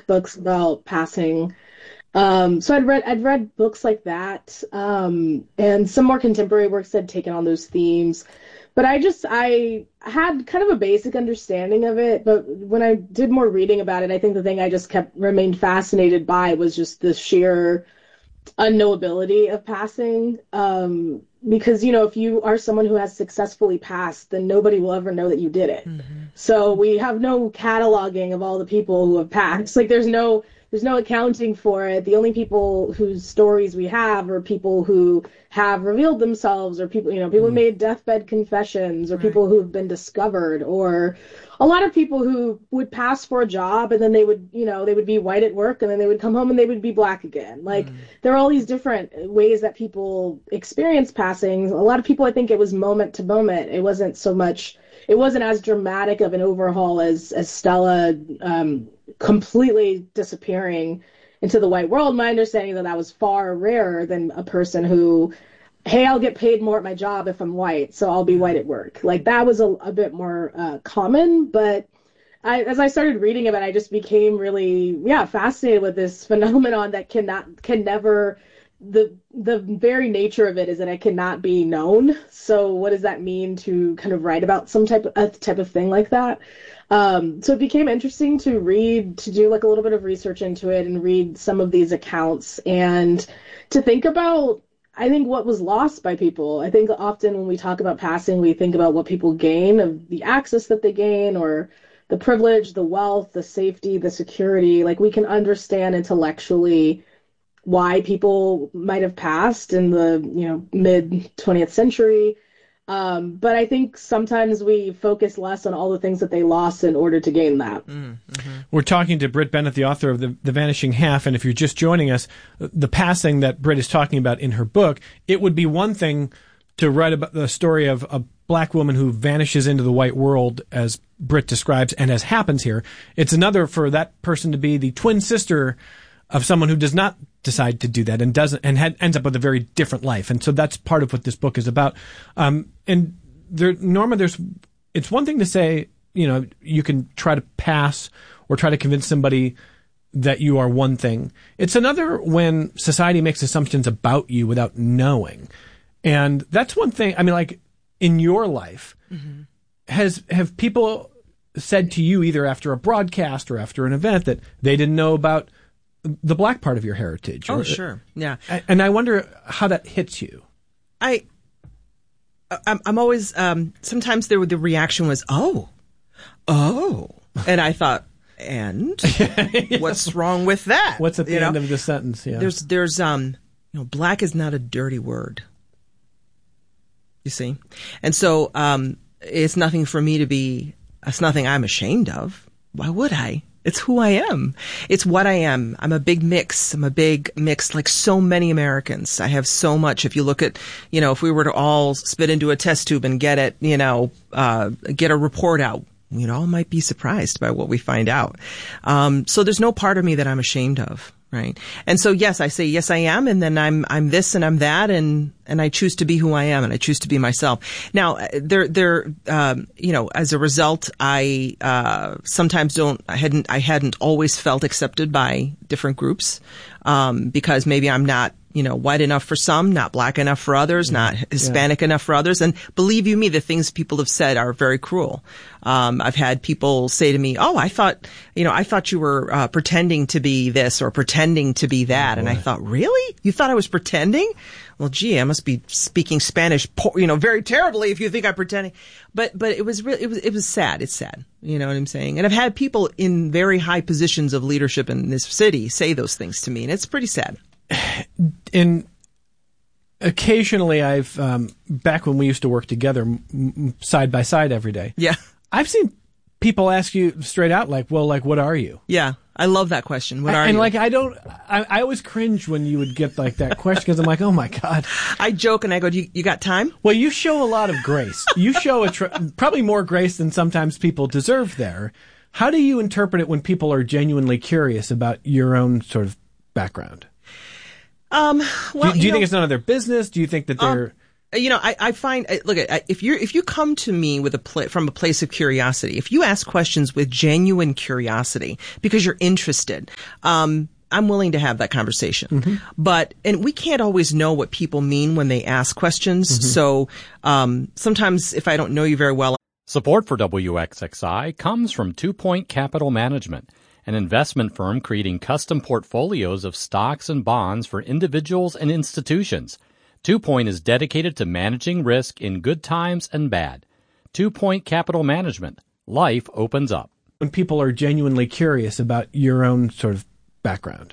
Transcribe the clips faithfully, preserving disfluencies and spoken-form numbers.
books about passing. Um, so I'd read I'd read books like that, um, and some more contemporary works had taken on those themes. But I just I had kind of a basic understanding of it. But when I did more reading about it, I think the thing I just kept remained fascinated by was just the sheer unknowability of passing. Um, because, you know, if you are someone who has successfully passed, then nobody will ever know that you did it. Mm-hmm. So we have no cataloging of all the people who have passed. Like there's no there's no accounting for it. The only people whose stories we have are people who have revealed themselves, or people, you know, people who made deathbed confessions, or right. people who've been discovered, or a lot of people who would pass for a job and then they would, you know, they would be white at work and then they would come home and they would be black again. Like mm. there are all these different ways that people experience passing. A lot of people, I think it was moment to moment. It wasn't so much, it wasn't as dramatic of an overhaul as, as Stella um, completely disappearing into the white world. My understanding that that was far rarer than a person who, hey, I'll get paid more at my job if I'm white, so I'll be white at work. Like that was a, a bit more uh, common, but I, as I started reading about it, I just became really, yeah, fascinated with this phenomenon that cannot, can never, the the very nature of it is that it cannot be known. So what does that mean to kind of write about some type of, a type of thing like that? Um, so it became interesting to read, to do like a little bit of research into it and read some of these accounts and to think about, I think, what was lost by people. I think often when we talk about passing, we think about what people gain, of the access that they gain, or the privilege, the wealth, the safety, the security. Like we can understand intellectually why people might have passed in the, you know, mid twentieth century. Um, but I think sometimes we focus less on all the things that they lost in order to gain that. Mm-hmm. We're talking to Brit Bennett, the author of the, the Vanishing Half, and if you're just joining us, the passing that Brit is talking about in her book, it would be one thing to write about the story of a black woman who vanishes into the white world, as Brit describes, and as happens here. It's another for that person to be the twin sister of someone who does not decide to do that and doesn't, and had, ends up with a very different life. And so that's part of what this book is about. Um, and there, Norma, there's, it's one thing to say, you know, you can try to pass or try to convince somebody that you are one thing. It's another when society makes assumptions about you without knowing. And that's one thing. I mean, like in your life, mm-hmm. has, have people said to you either after a broadcast or after an event that they didn't know about the black part of your heritage? Oh, or, sure. Yeah. And I wonder how that hits you. I, I'm, I'm always, um, sometimes there, the reaction was, oh, oh. And I thought, and yeah. What's wrong with that? What's at the you end know? of the sentence? Yeah. There's, there's, um, you know, black is not a dirty word. You see? And so, um, it's nothing for me to be, it's nothing I'm ashamed of. Why would I? It's who I am. It's what I am. I'm a big mix. I'm a big mix, like so many Americans. I have so much. If you look at, you know, if we were to all spit into a test tube and get it, you know, uh, get a report out, you know, all might be surprised by what we find out. Um, so there's no part of me that I'm ashamed of. Right. And so, yes, I say, yes, I am. And then I'm, I'm this and I'm that. And, and I choose to be who I am and I choose to be myself. Now, there, there, um, you know, as a result, I, uh, sometimes don't, I hadn't, I hadn't always felt accepted by different groups, um, because maybe I'm not, you know, white enough for some, not black enough for others, not Hispanic yeah. enough for others. And believe you me, the things people have said are very cruel. Um, I've had people say to me, oh, I thought, you know, I thought you were uh, pretending to be this or pretending to be that. Oh, and I thought, really? You thought I was pretending? Well, gee, I must be speaking Spanish, you know, very terribly if you think I'm pretending. But, but it was really, it was, it was sad. It's sad. You know what I'm saying? And I've had people in very high positions of leadership in this city say those things to me, and it's pretty sad. In occasionally, I've um, back when we used to work together m- m- side by side every day. Yeah, I've seen people ask you straight out, like, "Well, like, what are you?" Yeah, I love that question. What I, are and you? And like, I don't, I, I always cringe when you would get like that question because I'm like, "Oh my god!" I joke and I go, "You, you got time?" Well, you show a lot of grace. You show a tr- probably more grace than sometimes people deserve. There, how do you interpret it when people are genuinely curious about your own sort of background? Um, well, do, do you, you know, think it's none of their business? Do you think that they're... Um, You know, I, I find, look, if you're, if you come to me with a pla- from a place of curiosity, if you ask questions with genuine curiosity because you're interested, um, I'm willing to have that conversation. Mm-hmm. But, and we can't always know what people mean when they ask questions. Mm-hmm. So, um, sometimes if I don't know you very well. Support for W X X I comes from Two Point Capital Management, an investment firm creating custom portfolios of stocks and bonds for individuals and institutions. Two Point is dedicated to managing risk in good times and bad. Two Point Capital Management. Life opens up. When people are genuinely curious about your own sort of background.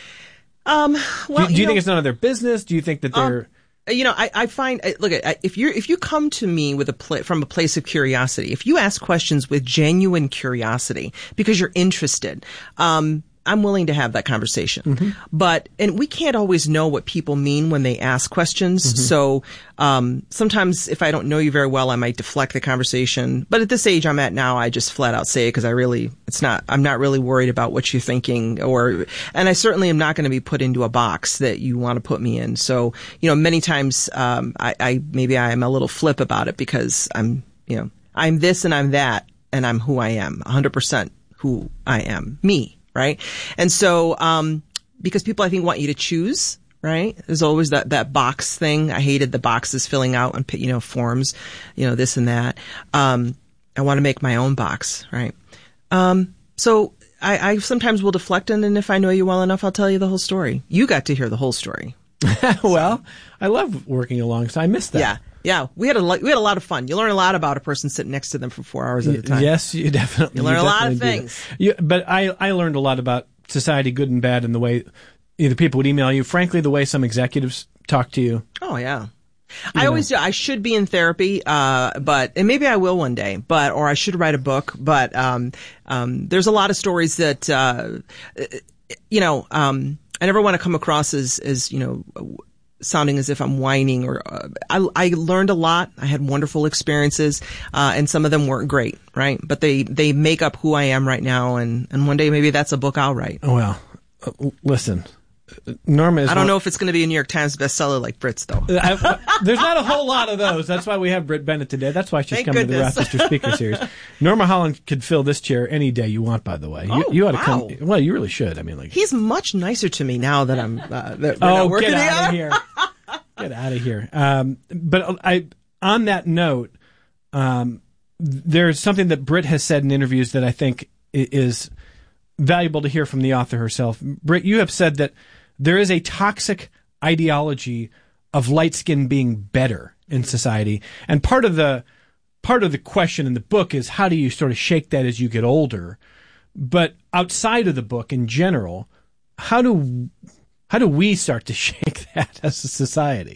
Um, well, do, do you, you know, think it's none of their business? Do you think that they're... Um, You know, I, I find, look, if you're, if you come to me with a pla- from a place of curiosity, if you ask questions with genuine curiosity because you're interested, um, I'm willing to have that conversation. Mm-hmm. But, and we can't always know what people mean when they ask questions. Mm-hmm. So, um, sometimes if I don't know you very well, I might deflect the conversation. But at this age I'm at now, I just flat out say it because I really, it's not, I'm not really worried about what you're thinking or, and I certainly am not going to be put into a box that you want to put me in. So, you know, many times, um, I, I, maybe I am a little flip about it because I'm, you know, I'm this and I'm that and I'm who I am, one hundred percent who I am, me. Right. And so, um, because people, I think, want you to choose, right? There's always that, that box thing. I hated the boxes filling out on, you know, forms, you know, this and that. Um, I want to make my own box, right? Um, so I, I sometimes will deflect, and then if I know you well enough, I'll tell you the whole story. You got to hear the whole story. Well, I love working alongside. I missed that. Yeah. Yeah, we had a we had a lot of fun. You learn a lot about a person sitting next to them for four hours at a time. Yes, you definitely. You learn you a lot of definitely things. You, but I I learned a lot about society, good and bad, and the way either people would email you. Frankly, the way some executives talk to you. Oh yeah, you I know. always do. I should be in therapy, uh, but and maybe I will one day. But or I should write a book. But um, um, there's a lot of stories that uh, you know. Um, I never want to come across as as you know. sounding as if I'm whining or uh, I, I learned a lot. I had wonderful experiences, uh, and some of them weren't great, right? But they, they make up who I am right now. And, and one day maybe that's a book I'll write. Oh, well, uh, listen, Norma is I don't one, know if it's going to be a New York Times bestseller like Brit's though. I, I, there's not a whole lot of those. That's why we have Brit Bennett today. That's why she's Thank coming goodness. to the Rochester Speaker Series. Norma Holland could fill this chair any day you want, by the way. You, oh, you ought to wow. come. Well, you really should. I mean, like he's much nicer to me now that I'm, uh, that we're oh, not working get out together. of here. Get out of here. Um, but I, on that note, um, there's something that Brit has said in interviews that I think is valuable to hear from the author herself. Brit, you have said that there is a toxic ideology of light skin being better in society. And part of the, part of the question in the book is how do you sort of shake that as you get older? But outside of the book in general, how do, how do we start to shake that as a society?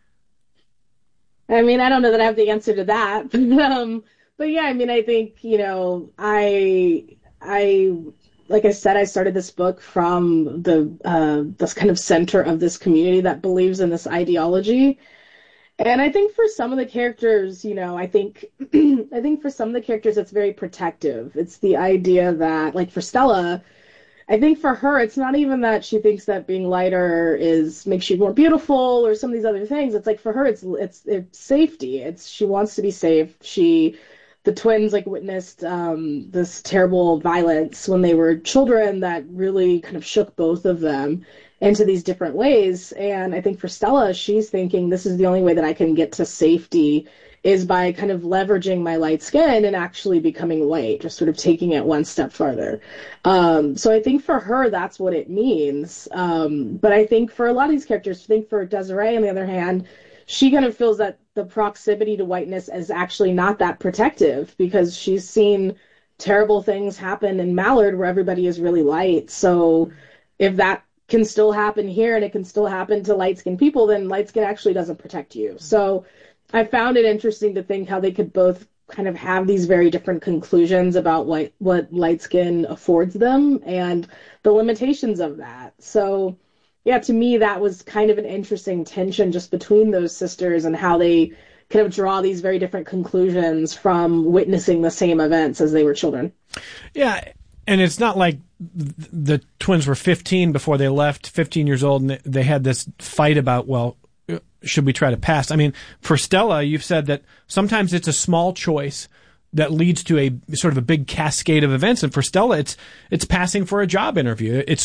I mean, I don't know that I have the answer to that. um, but yeah, I mean, I think, you know, I, I, like I said, I started this book from the, uh, this kind of center of this community that believes in this ideology. And I think for some of the characters, you know, I think, I think for some of the characters, it's very protective. It's the idea that, like for Stella, I think for her, it's not even that she thinks that being lighter is makes you more beautiful or some of these other things. It's like for her, it's it's it's safety. It's she wants to be safe. She, the twins, like witnessed um, this terrible violence when they were children that really kind of shook both of them into these different ways. And I think for Stella, she's thinking this is the only way that I can get to safety is by kind of leveraging my light skin and actually becoming white, just sort of taking it one step farther. Um, so I think for her, that's what it means. Um, but I think for a lot of these characters, I think for Desiree, on the other hand, she kind of feels that the proximity to whiteness is actually not that protective because she's seen terrible things happen in Mallard where everybody is really light. So if that can still happen here and it can still happen to light-skinned people, then light skin actually doesn't protect you. So I found it interesting to think how they could both kind of have these very different conclusions about what, what light skin affords them and the limitations of that. So, yeah, to me, that was kind of an interesting tension just between those sisters and how they kind of draw these very different conclusions from witnessing the same events as they were children. Yeah, and it's not like the twins were fifteen before they left, fifteen years old, and they had this fight about, well, should we try to pass? I mean, for Stella, you've said that sometimes it's a small choice that leads to a sort of a big cascade of events. And for Stella, it's it's passing for a job interview. It's